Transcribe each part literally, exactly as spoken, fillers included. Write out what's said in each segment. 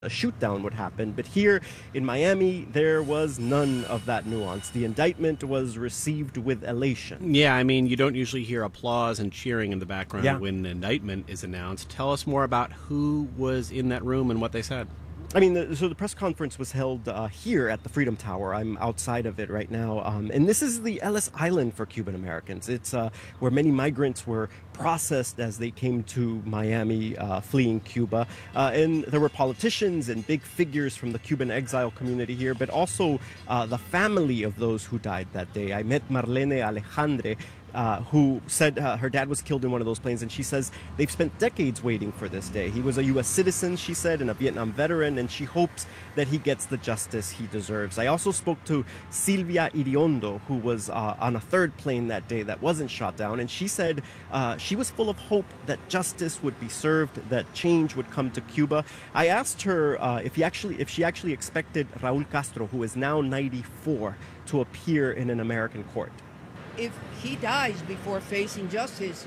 a shoot down would happen. But here in Miami, there was none of that nuance. The indictment was received with elation. Yeah, I mean, you don't usually hear applause and cheering in the background Yeah. when an indictment is announced. Tell us more about who was in that room and what they said. I mean, the, so the press conference was held uh, here at the Freedom Tower. I'm outside of it right now. Um, and this is the Ellis Island for Cuban Americans. It's uh, where many migrants were processed as they came to Miami, uh, fleeing Cuba. Uh, and there were politicians and big figures from the Cuban exile community here, but also uh, the family of those who died that day. I met Marlene Alejandre, Uh, who said uh, her dad was killed in one of those planes, and she says they've spent decades waiting for this day. He was a U S citizen, she said, and a Vietnam veteran, and she hopes that he gets the justice he deserves. I also spoke to Silvia Iriondo, who was uh, on a third plane that day that wasn't shot down, and she said uh, she was full of hope that justice would be served, that change would come to Cuba. I asked her uh, if he actually, if she actually expected Raul Castro, who is now ninety-four, to appear in an American court. If he dies before facing justice,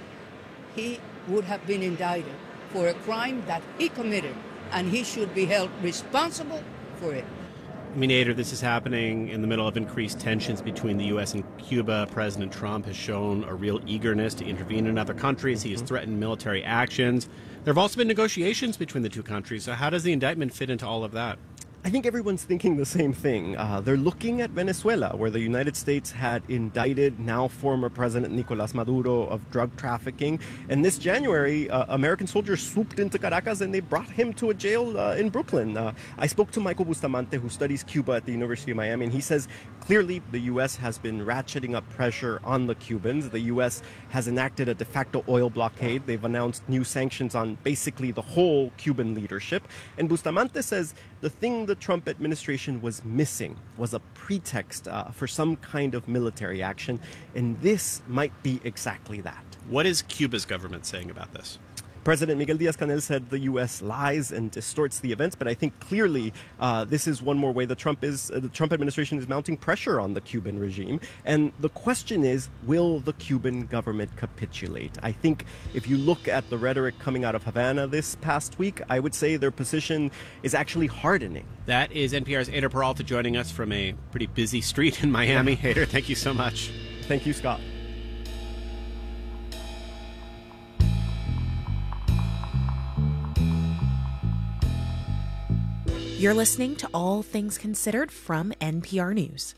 he would have been indicted for a crime that he committed, and he should be held responsible for it. I mean, Ader, this is happening in the middle of increased tensions between the U S and Cuba. President Trump has shown a real eagerness to intervene in other countries. He has threatened military actions. There have also been negotiations between the two countries. So how does the indictment fit into all of that? I think everyone's thinking the same thing. Uh, they're looking at Venezuela, where the United States had indicted now former President Nicolas Maduro of drug trafficking. And this January, uh, American soldiers swooped into Caracas and they brought him to a jail uh, in Brooklyn. Uh, I spoke to Michael Bustamante, who studies Cuba at the University of Miami, and he says clearly the U S has been ratcheting up pressure on the Cubans. The U S has enacted a de facto oil blockade. They've announced new sanctions on basically the whole Cuban leadership. And Bustamante says the thing the Trump administration was missing was a pretext uh, for some kind of military action, and this might be exactly that. What is Cuba's government saying about this? President Miguel Diaz-Canel said the U S lies and distorts the events, but I think clearly uh, this is one more way the Trump is uh, the Trump administration is mounting pressure on the Cuban regime. And the question is, will the Cuban government capitulate? I think if you look at the rhetoric coming out of Havana this past week, I would say their position is actually hardening. That is N P R's Ader Peralta joining us from a pretty busy street in Miami. Ader, thank you so much. Thank you, Scott. You're listening to All Things Considered from N P R News.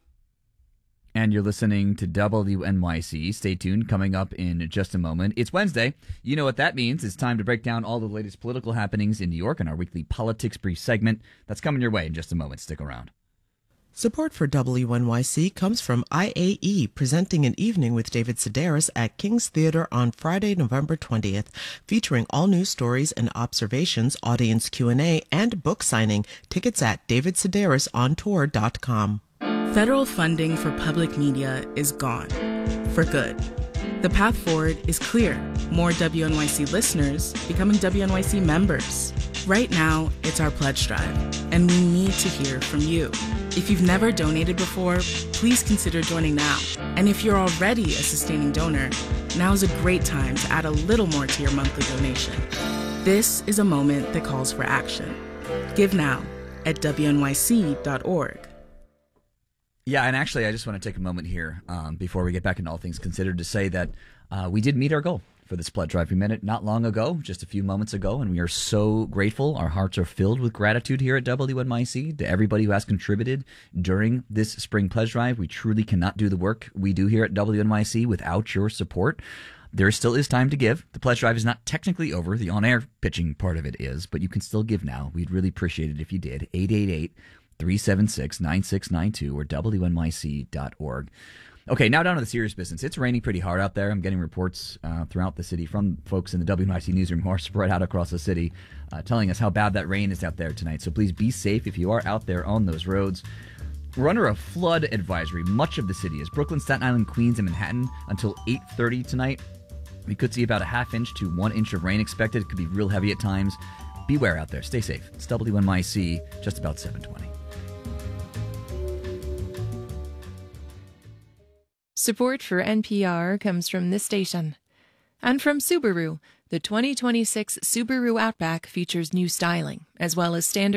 And you're listening to W N Y C. Stay tuned. Coming up in just a moment. It's Wednesday. You know what that means. It's time to break down all the latest political happenings in New York in our weekly Politics Brief segment. That's coming your way in just a moment. Stick around. Support for W N Y C comes from I A E, presenting an evening with David Sedaris at King's Theater on Friday, November twentieth, featuring all news stories and observations, audience Q and A, and book signing. Tickets at david sedaris on tour dot com. Federal funding for public media is gone. For good. The path forward is clear. More W N Y C listeners becoming W N Y C members. Right now, it's our pledge drive, and we need to hear from you. If you've never donated before, please consider joining now. And if you're already a sustaining donor, now's a great time to add a little more to your monthly donation. This is a moment that calls for action. Give now at W N Y C dot org. Yeah, and actually, I just want to take a moment here um, before we get back into All Things Considered to say that uh, we did meet our goal for this pledge drive. We met it not long ago, just a few moments ago, and we are so grateful. Our hearts are filled with gratitude here at W N Y C to everybody who has contributed during this spring pledge drive. We truly cannot do the work we do here at W N Y C without your support. There still is time to give. The pledge drive is not technically over. The on-air pitching part of it is, but you can still give now. We'd really appreciate it if you did. eight eight eight, three seven six, nine six nine two or W N Y C dot org. Okay, now down to the serious business. It's raining pretty hard out there. I'm getting reports uh, throughout the city from folks in the W N Y C newsroom who are spread out across the city uh, telling us how bad that rain is out there tonight. So please be safe if you are out there on those roads. We're under a flood advisory. Much of the city is Brooklyn, Staten Island, Queens, and Manhattan until eight thirty tonight. We could see about a half inch to one inch of rain expected. It could be real heavy at times. Beware out there. Stay safe. It's W N Y C, just about seven twenty. Support for N P R comes from this station and from Subaru, The twenty twenty-six Subaru Outback features new styling, as well as standard